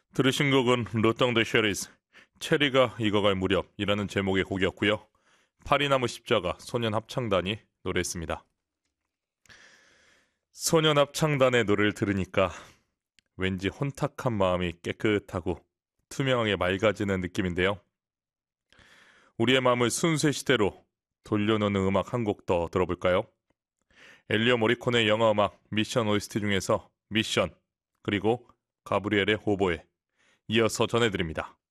들으신 곡은 로똥 더 쉐리즈 체리가 익어갈 무렵이라는 제목의 곡이었고요. 파리나무 십자가 소년 합창단이 노래했습니다. 소년 합창단의 노래를 들으니까 왠지 혼탁한 마음이 깨끗하고 투명하게 맑아지는 느낌인데요. 우리의 마음을 순수의 시대로 돌려놓는 음악 한 곡 더 들어볼까요? 엘리오 모리콘의 영화 음악 미션 OST 중에서 미션, 그리고 가브리엘의 호보에 이어서 전해드립니다.